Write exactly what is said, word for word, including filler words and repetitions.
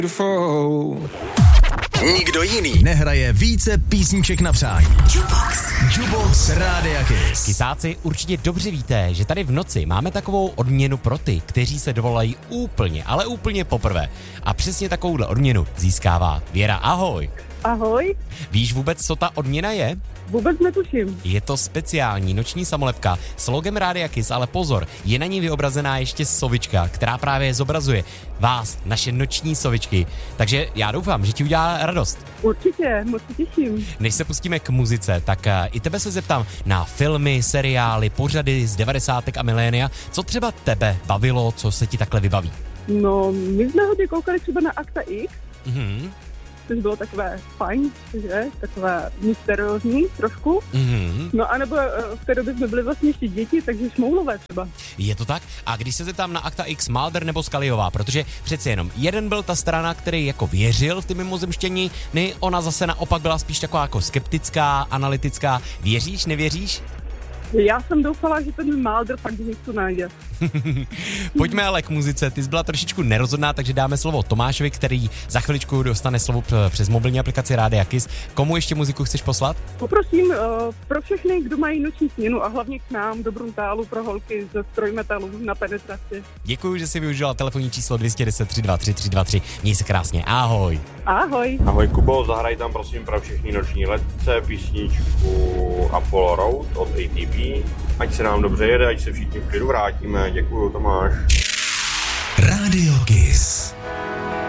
Nikdo jiný nehraje více písniček na přání. Jukebox. Jukebox Rádia Kiss. Kysáci, určitě dobře víte, že tady v noci máme takovou odměnu pro ty, kteří se dovolají úplně, ale úplně poprvé. A přesně takovouhle odměnu získává Věra. Ahoj. Ahoj. Víš vůbec, co ta odměna je? Vůbec netuším. Je to speciální noční samolepka s logem Rádia Kiss, ale pozor, je na ní vyobrazená ještě sovička, která právě zobrazuje vás, naše noční sovičky. Takže já doufám, že ti udělá radost. Určitě, moc se těším. Než se pustíme k muzice, tak i tebe se zeptám na filmy, seriály, pořady z devadesátek a milénia. Co třeba tebe bavilo, co se ti takhle vybaví? No, my jsme hodně koukali třeba na Akta X. Mhm. Což bylo takové fajn, že? Takové mysteriózní trošku. Mm-hmm. No a nebo v té době jsme byli vlastně ještě děti, takže šmoulové třeba. Je to tak? A když se zeptám na Akta X, Mulder nebo Scullyová, protože přece jenom jeden byl ta strana, který jako věřil v ty mimozemštění, ne, ona zase naopak byla spíš taková jako skeptická, analytická. Věříš, nevěříš? Já jsem doufala, že ten Mulder fakt něco najde. Pojďme ale k muzice. Ty jsi byla trošičku nerozhodná, takže dáme slovo Tomášovi, který za chviličku dostane slovo přes mobilní aplikaci Rádia Kiss. Komu ještě muziku chceš poslat? Poprosím uh, pro všechny, kdo mají noční směnu a hlavně k nám do Bruntálu pro holky ze strojmetalu na penetraci. Děkuji, že jsi využila telefonní číslo dvě jedna deset tři dva tři tři dva tři. Měj se krásně. Ahoj. Ahoj. Ahoj Kubo, zahraj tam prosím pro všechny noční letce písničku Apollo Road od A T P. Ať se nám dobře jede, ať se všichni v klidu vrátíme. Děkuju, Tomáš. Rádio Kiss.